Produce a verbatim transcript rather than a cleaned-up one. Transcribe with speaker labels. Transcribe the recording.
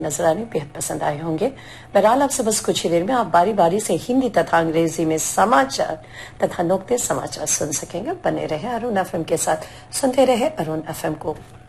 Speaker 1: नजर आने बेहद पसंद आए होंगे। बहरहाल आपसे बस कुछ ही देर में आप बारी बारी से हिंदी तथा अंग्रेजी में समाचार तथा नुक्ते समाचार सुन सकेंगे। बने रहे अरुण एफएम के साथ, सुनते रहे अरुण एफएम को।